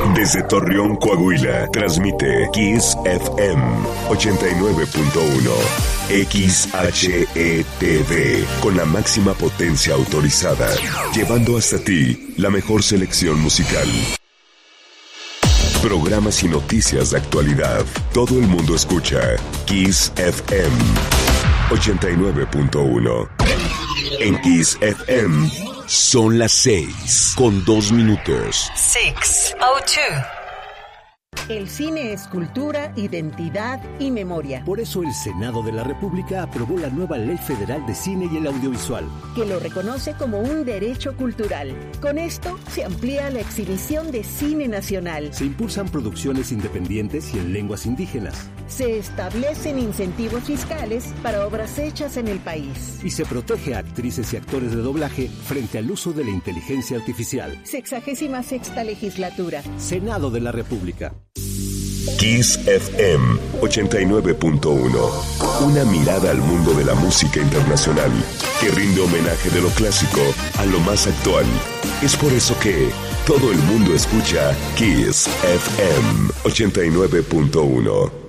Desde Torreón, Coahuila, transmite Kiss FM 89.1. XHETV, con la máxima potencia autorizada, llevando hasta ti la mejor selección musical. Programas y noticias de actualidad. Todo el mundo escucha Kiss FM 89.1. En Kiss FM son las 6:02. 6:02. El cine es cultura, identidad y memoria. Por eso el Senado de la República aprobó la nueva Ley Federal de Cine y el Audiovisual, que lo reconoce como un derecho cultural. Con esto se amplía la exhibición de cine nacional. Se impulsan producciones independientes y en lenguas indígenas. Se establecen incentivos fiscales para obras hechas en el país. Y se protege a actrices y actores de doblaje frente al uso de la inteligencia artificial. 66ª legislatura. Senado de la República. Kiss FM 89.1. Una mirada al mundo de la música internacional que rinde homenaje de lo clásico a lo más actual. Es por eso que todo el mundo escucha Kiss FM 89.1.